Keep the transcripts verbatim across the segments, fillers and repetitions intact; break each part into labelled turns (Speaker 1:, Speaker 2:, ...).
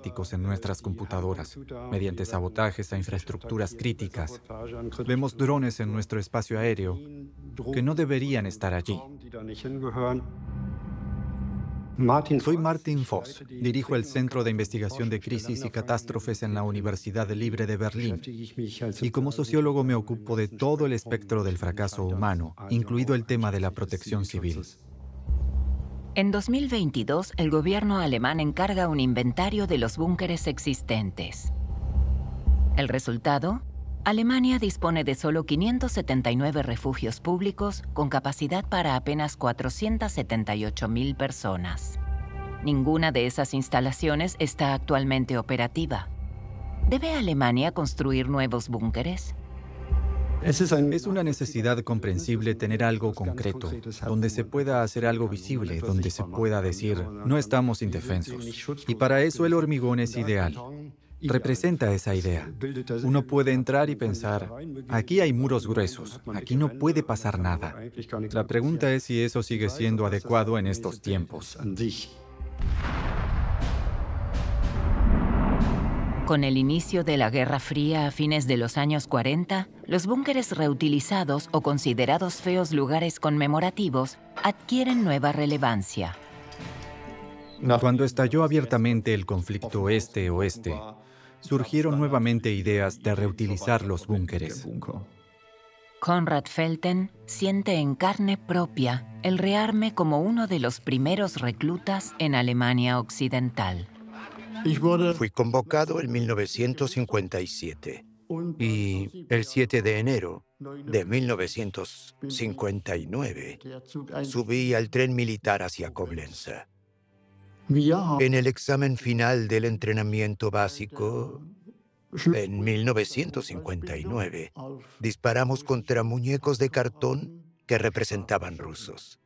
Speaker 1: soviéticos en nuestras computadoras, mediante sabotajes a infraestructuras críticas. Vemos drones en nuestro espacio aéreo que no deberían estar allí. Soy Martin Voss, dirijo el Centro de Investigación de Crisis y Catástrofes en la Universidad Libre de Berlín. Y como sociólogo me ocupo de todo el espectro del fracaso humano, incluido el tema de la protección civil.
Speaker 2: En dos mil veintidós, el gobierno alemán encarga un inventario de los búnkeres existentes. El resultado: Alemania dispone de solo quinientos setenta y nueve refugios públicos con capacidad para apenas cuatrocientas setenta y ocho mil personas. Ninguna de esas instalaciones está actualmente operativa. ¿Debe Alemania construir nuevos búnkeres?
Speaker 1: Es una necesidad comprensible tener algo concreto, donde se pueda hacer algo visible, donde se pueda decir, no estamos indefensos. Y para eso el hormigón es ideal. Representa esa idea. Uno puede entrar y pensar, aquí hay muros gruesos, aquí no puede pasar nada. La pregunta es si eso sigue siendo adecuado en estos tiempos.
Speaker 2: Con el inicio de la Guerra Fría a fines de los años cuarenta, los búnkeres reutilizados o considerados feos lugares conmemorativos adquieren nueva relevancia.
Speaker 1: Cuando estalló abiertamente el conflicto este-oeste, surgieron nuevamente ideas de reutilizar los búnkeres.
Speaker 2: Konrad Felten siente en carne propia el rearme como uno de los primeros reclutas en Alemania Occidental.
Speaker 3: Fui convocado en mil novecientos cincuenta y siete y el siete de enero de mil novecientos cincuenta y nueve subí al tren militar hacia Coblenza. En el examen final del entrenamiento básico, en mil novecientos cincuenta y nueve, disparamos contra muñecos de cartón que representaban rusos.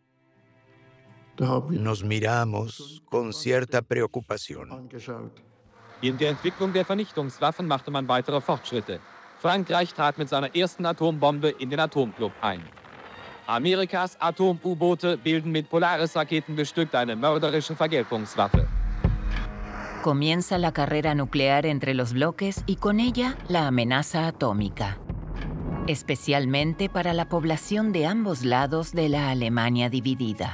Speaker 3: Nos miramos con cierta preocupación.
Speaker 4: In der Entwicklung der Vernichtungswaffen machte man weitere Fortschritte. Frankreich trat mit seiner ersten Atombombe in den Atomclub ein. Amerikas Atom-U-Boote bilden mit Polaris-Raketen bestückt eine mörderische Vergeltungswaffe.
Speaker 2: Comienza la carrera nuclear entre los bloques y con ella la amenaza atómica, especialmente para la población de ambos lados de la Alemania dividida.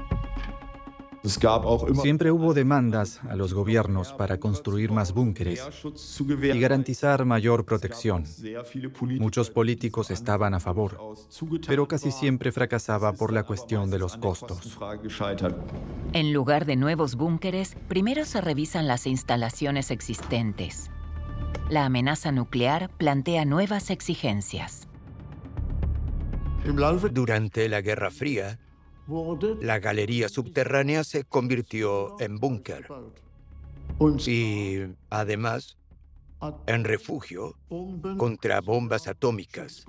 Speaker 1: Siempre hubo demandas a los gobiernos para construir más búnkeres y garantizar mayor protección. Muchos políticos estaban a favor, pero casi siempre fracasaba por la cuestión de los costos.
Speaker 2: En lugar de nuevos búnkeres, primero se revisan las instalaciones existentes. La amenaza nuclear plantea nuevas exigencias.
Speaker 3: Durante la Guerra Fría, la galería subterránea se convirtió en búnker y, además, en refugio contra bombas atómicas.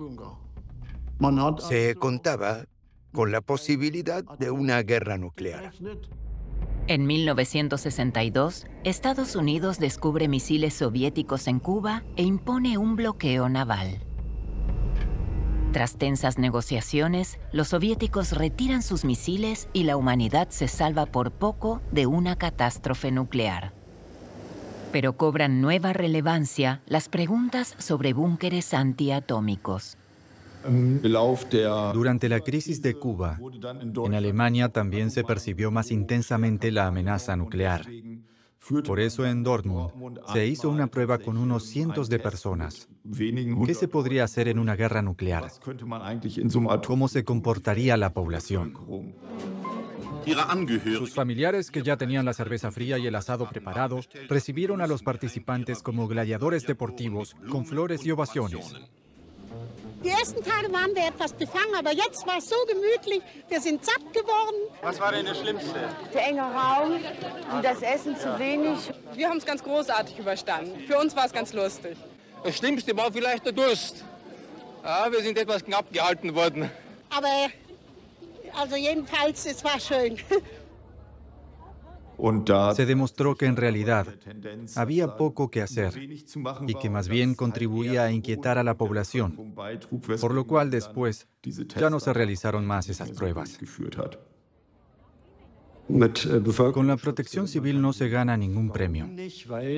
Speaker 3: Se contaba con la posibilidad de una guerra nuclear.
Speaker 2: En mil novecientos sesenta y dos, Estados Unidos descubre misiles soviéticos en Cuba e impone un bloqueo naval. Tras tensas negociaciones, los soviéticos retiran sus misiles y la humanidad se salva por poco de una catástrofe nuclear. Pero cobran nueva relevancia las preguntas sobre búnkeres antiatómicos.
Speaker 1: Durante la crisis de Cuba, en Alemania también se percibió más intensamente la amenaza nuclear. Por eso en Dortmund se hizo una prueba con unos cientos de personas. ¿Qué se podría hacer en una guerra nuclear? ¿Cómo se comportaría la población? Sus familiares, que ya tenían la cerveza fría y el asado preparado, recibieron a los participantes como gladiadores deportivos, con flores y ovaciones.
Speaker 5: Die ersten Tage waren wir etwas befangen, aber jetzt war es so gemütlich, wir sind satt geworden.
Speaker 6: Was war denn das Schlimmste?
Speaker 7: Der enge Raum und das Essen zu wenig.
Speaker 8: Wir haben es ganz großartig überstanden. Für uns war es ganz lustig.
Speaker 6: Das Schlimmste war vielleicht der Durst. Ja, wir sind etwas knapp gehalten worden.
Speaker 5: Aber, also jedenfalls, es war schön.
Speaker 1: Se demostró que en realidad había poco que hacer y que más bien contribuía a inquietar a la población, por lo cual después ya no se realizaron más esas pruebas. Con la protección civil no se gana ningún premio.